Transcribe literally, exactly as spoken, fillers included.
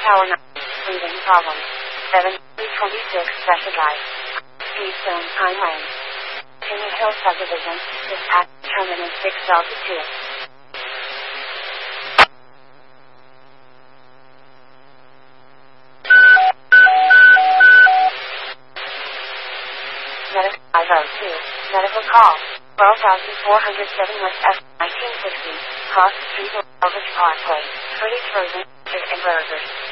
Tower nine. Breathing problems. seven twenty-six Specialized. Keystone Pine Lane. King Hill Subdivision. Dispatch Terminus six Delta two. Medical five oh two. Medical call. twelve thousand four hundred seven West F. nineteen sixty. Cross the street of Elvis Parkway. Footage frozen. And burgers.